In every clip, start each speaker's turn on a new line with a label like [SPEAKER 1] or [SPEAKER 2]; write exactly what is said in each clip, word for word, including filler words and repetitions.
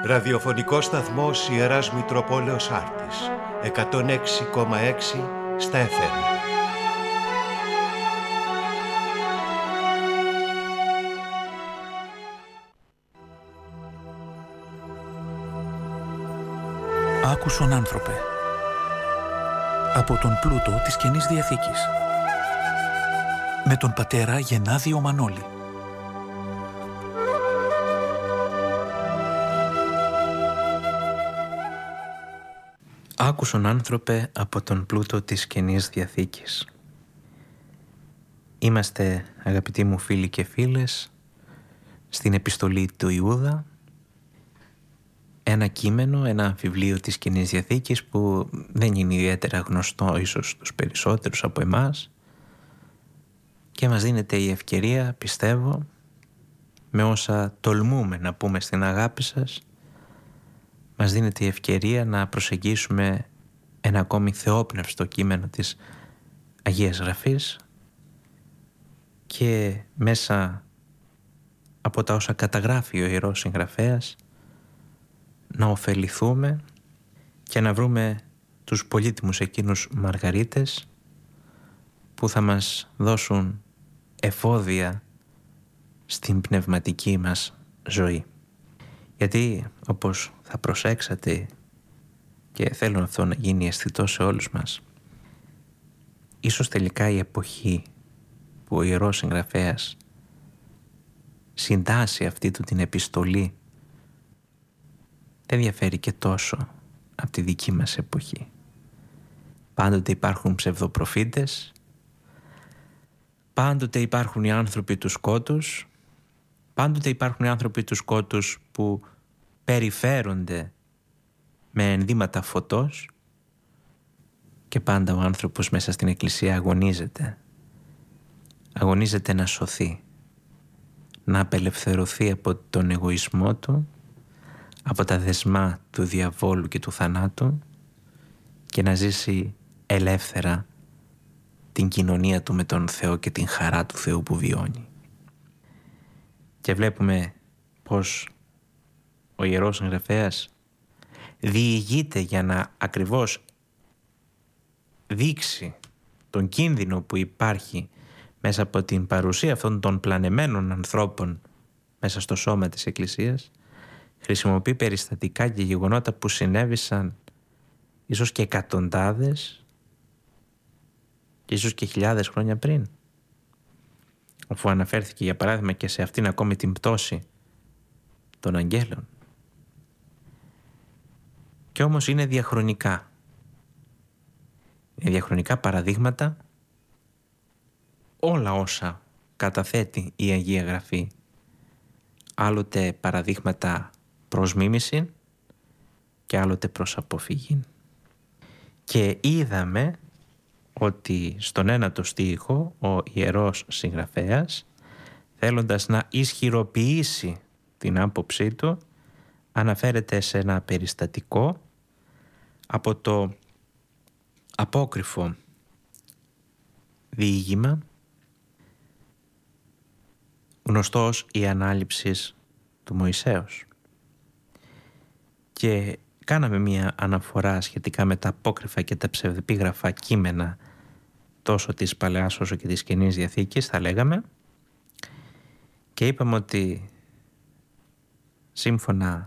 [SPEAKER 1] Ραδιοφωνικός σταθμός Ιεράς Μητροπόλεως Άρτης, εκατόν έξι κόμμα έξι στα εφ εμ.
[SPEAKER 2] Άκουσον άνθρωπε, από τον πλούτο της Καινής Διαθήκης, με τον πατέρα Γενάδιο Μανώλη.
[SPEAKER 3] Άκουσον άνθρωπε από τον πλούτο της Καινής Διαθήκης. Είμαστε, αγαπητοί μου φίλοι και φίλες, στην επιστολή του Ιούδα, ένα κείμενο, ένα βιβλίο της Καινής Διαθήκης που δεν είναι ιδιαίτερα γνωστό ίσως στους περισσότερους από εμάς και μας δίνεται η ευκαιρία, πιστεύω, με όσα τολμούμε να πούμε στην αγάπη σας, μας δίνεται η ευκαιρία να προσεγγίσουμε ένα ακόμη θεόπνευστο κείμενο της Αγίας Γραφής και μέσα από τα όσα καταγράφει ο Ιερός Συγγραφέας να ωφεληθούμε και να βρούμε τους πολύτιμους εκείνους μαργαρίτες που θα μας δώσουν εφόδια στην πνευματική μας ζωή. Γιατί, όπως θα προσέξατε και θέλω αυτό να γίνει αισθητό σε όλους μας, ίσως τελικά η εποχή που ο Ιερός Συγγραφέας συντάσσει αυτή του την επιστολή δεν διαφέρει και τόσο από τη δική μας εποχή. Πάντοτε υπάρχουν ψευδοπροφήτες, πάντοτε υπάρχουν οι άνθρωποι του σκότους, πάντοτε υπάρχουν οι άνθρωποι του σκότους που περιφέρονται με ενδύματα φωτός και πάντα ο άνθρωπος μέσα στην Εκκλησία αγωνίζεται. Αγωνίζεται να σωθεί, να απελευθερωθεί από τον εγωισμό του, από τα δεσμά του διαβόλου και του θανάτου και να ζήσει ελεύθερα την κοινωνία του με τον Θεό και την χαρά του Θεού που βιώνει. Και βλέπουμε πως ο Ιερός Συγγραφέας διηγείται για να ακριβώς δείξει τον κίνδυνο που υπάρχει μέσα από την παρουσία αυτών των πλανεμένων ανθρώπων μέσα στο σώμα της Εκκλησίας. Χρησιμοποιεί περιστατικά και γεγονότα που συνέβησαν ίσως και εκατοντάδες και ίσως και χιλιάδες χρόνια πριν, αφού αναφέρθηκε για παράδειγμα και σε αυτήν ακόμη την πτώση των αγγέλων. Και όμως είναι διαχρονικά. Είναι διαχρονικά παραδείγματα όλα όσα καταθέτει η Αγία Γραφή. Άλλοτε παραδείγματα προς μίμηση και άλλοτε προς αποφυγή. Και είδαμε ότι στον ένατο στίχο ο Ιερός Συγγραφέας, θέλοντας να ισχυροποιήσει την άποψή του, αναφέρεται σε ένα περιστατικό από το απόκριφο διήγημα γνωστό ως η Ανάληψης του Μωυσέως. Και κάναμε μία αναφορά σχετικά με τα απόκριφα και τα ψευδεπίγραφα κείμενα τόσο της Παλαιάς όσο και της Καινής Διαθήκης, θα λέγαμε, και είπαμε ότι σύμφωνα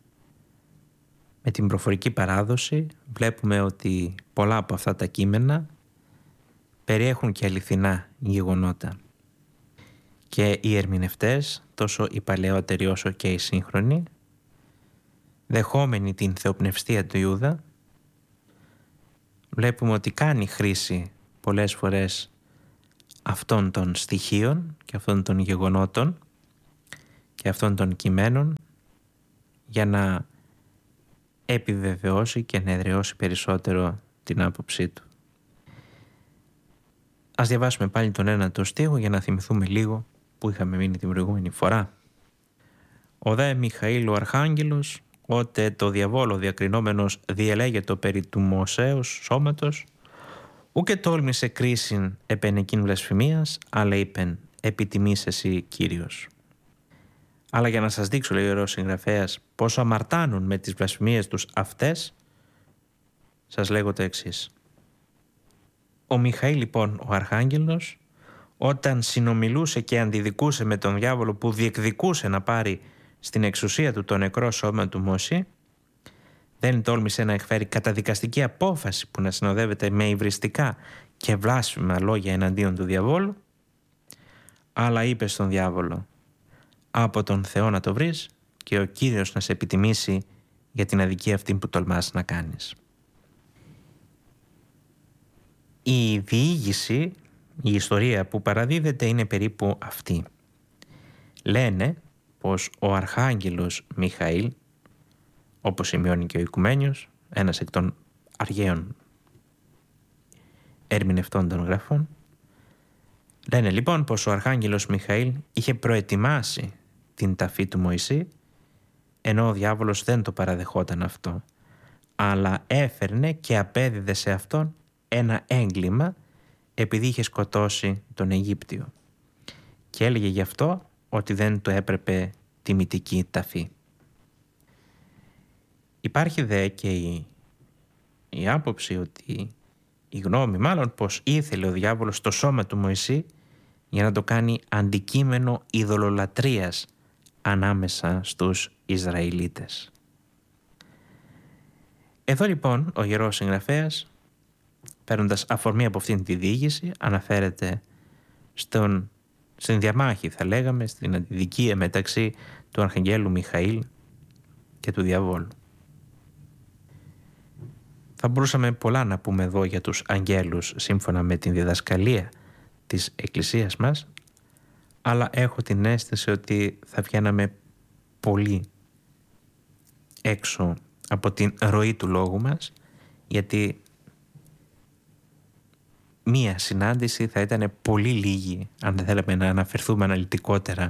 [SPEAKER 3] με την προφορική παράδοση βλέπουμε ότι πολλά από αυτά τα κείμενα περιέχουν και αληθινά γεγονότα. Και οι ερμηνευτές, τόσο οι παλαιότεροι όσο και οι σύγχρονοι, δεχόμενοι την θεοπνευστία του Ιούδα, βλέπουμε ότι κάνει χρήση πολλές φορές αυτών των στοιχείων και αυτών των γεγονότων και αυτών των κειμένων για να επιβεβαιώσει και να εδραιώσει περισσότερο την άποψή του. Ας διαβάσουμε πάλι τον ένατο στίχο για να θυμηθούμε λίγο που είχαμε μείνει την προηγούμενη φορά. «Ο δε Μιχαήλ ο Αρχάγγελος, ότε το διαβόλο διακρινόμενος διελέγετο περί του Μωσέως σώματος, ουκε τόλμησε κρίσιν επεν εκείν βλασφημίας, αλλά είπεν επιτιμής εσύ Κύριος». Αλλά για να σας δείξω, λέει ο Ιερός Συγγραφέας, πόσο αμαρτάνουν με τις βλασφημίες τους αυτές, σας λέγω το εξής. Ο Μιχαήλ λοιπόν, ο Αρχάγγελος, όταν συνομιλούσε και αντιδικούσε με τον διάβολο που διεκδικούσε να πάρει στην εξουσία του το νεκρό σώμα του Μωσή, δεν τόλμησε να εκφέρει καταδικαστική απόφαση που να συνοδεύεται με υβριστικά και βλάσφημα λόγια εναντίον του διαβόλου, αλλά είπε στον διάβολο: από τον Θεό να το βρεις και ο Κύριος να σε επιτιμήσει για την αδικία αυτή που τολμάς να κάνεις. Η διήγηση, η ιστορία που παραδίδεται είναι περίπου αυτή. Λένε πως ο Αρχάγγελος Μιχαήλ, όπως σημειώνει και ο Οικουμένιος, ένας εκ των αργαίων ερμηνευτών των γραφών, λένε λοιπόν πως ο Αρχάγγελος Μιχαήλ είχε προετοιμάσει την ταφή του Μωυσή, ενώ ο διάβολος δεν το παραδεχόταν αυτό, αλλά έφερνε και απέδιδε σε αυτόν ένα έγκλημα επειδή είχε σκοτώσει τον Αιγύπτιο και έλεγε γι' αυτό ότι δεν του έπρεπε τιμητική ταφή. Υπάρχει δε και η, η άποψη ότι η γνώμη μάλλον πως ήθελε ο διάβολος το σώμα του Μωυσή για να το κάνει αντικείμενο ειδωλολατρίας ανάμεσα στους Ισραηλίτες. Εδώ λοιπόν ο Ιερός Συγγραφέας, παίρνοντας αφορμή από αυτήν τη διήγηση, αναφέρεται στον, στην διαμάχη, θα λέγαμε, στην αντιδικία μεταξύ του Αρχαγγέλου Μιχαήλ και του διαβόλου. Θα μπορούσαμε πολλά να πούμε εδώ για τους αγγέλους σύμφωνα με την διδασκαλία της Εκκλησίας μας, αλλά έχω την αίσθηση ότι θα βγαίναμε πολύ έξω από την ροή του λόγου μας, γιατί μία συνάντηση θα ήταν πολύ λίγη αν δεν θέλαμε να αναφερθούμε αναλυτικότερα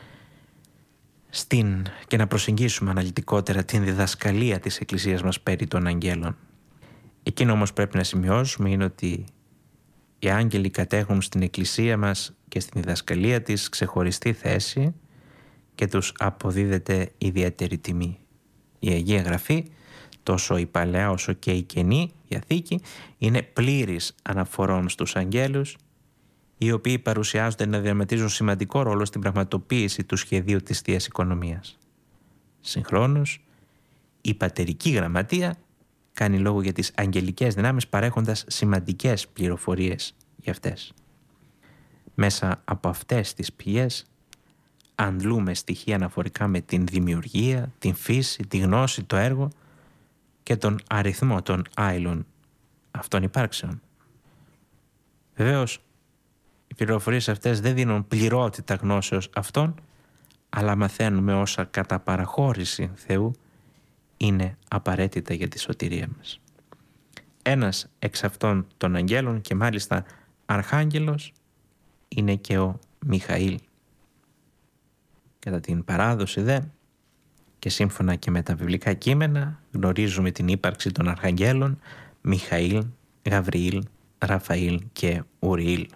[SPEAKER 3] στην, και να προσεγγίσουμε αναλυτικότερα την διδασκαλία της Εκκλησίας μας περί των αγγέλων. Εκείνο όμως πρέπει να σημειώσουμε είναι ότι οι άγγελοι κατέχουν στην Εκκλησία μας και στην διδασκαλία της ξεχωριστή θέση και τους αποδίδεται ιδιαίτερη τιμή. Η Αγία Γραφή, τόσο η Παλαιά όσο και η Καινή Διαθήκη, είναι πλήρης αναφορών στους αγγέλους, οι οποίοι παρουσιάζονται να διαδραματίζουν σημαντικό ρόλο στην πραγματοποίηση του σχεδίου της Θείας Οικονομίας. Συγχρόνως, η Πατερική Γραμματεία κάνει λόγο για τις αγγελικές δυνάμεις παρέχοντας σημαντικές πληροφορίες για αυτές. Μέσα από αυτές τις πηγές αντλούμε στοιχεία αναφορικά με την δημιουργία, την φύση, τη γνώση, το έργο και τον αριθμό των άειλων αυτών υπάρξεων. Βεβαίως, οι πληροφορίες αυτές δεν δίνουν πληρότητα γνώσεως αυτών, αλλά μαθαίνουμε όσα κατά παραχώρηση Θεού είναι απαραίτητα για τη σωτηρία μας. Ένας εξ αυτών των αγγέλων και μάλιστα αρχάγγελος είναι και ο Μιχαήλ. Κατά την παράδοση δε και σύμφωνα και με τα βιβλικά κείμενα γνωρίζουμε την ύπαρξη των αρχαγγέλων Μιχαήλ, Γαβριήλ, Ραφαήλ και Ουριήλ.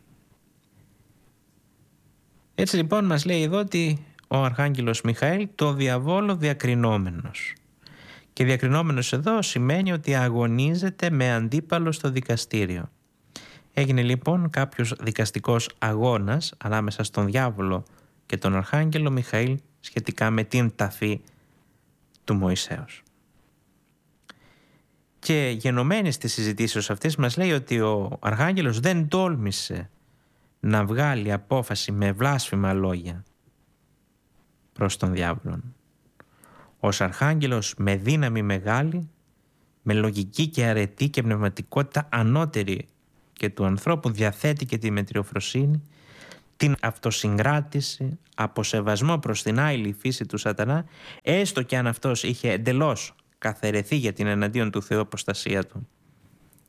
[SPEAKER 3] Έτσι λοιπόν μας λέει εδώ ότι ο αρχάγγελος Μιχαήλ το διαβόλο διακρινόμενος. Και διακρινόμενος εδώ σημαίνει ότι αγωνίζεται με αντίπαλο στο δικαστήριο. Έγινε λοιπόν κάποιος δικαστικός αγώνας ανάμεσα στον διάβολο και τον αρχάγγελο Μιχαήλ σχετικά με την ταφή του Μωυσέως. Και γενομένη στις συζητήσεις αυτής μας λέει ότι ο αρχάγγελος δεν τόλμησε να βγάλει απόφαση με βλάσφημα λόγια προς τον διάβολο. Ως αρχάγγελος με δύναμη μεγάλη, με λογική και αρετή και πνευματικότητα ανώτερη και του ανθρώπου, διαθέτει και τη μετριοφροσύνη, την αυτοσυγκράτηση, από σεβασμό προς την άειλη φύση του σατανά, έστω και αν αυτός είχε εντελώς καθαιρεθεί για την εναντίον του Θεού αποστασία του.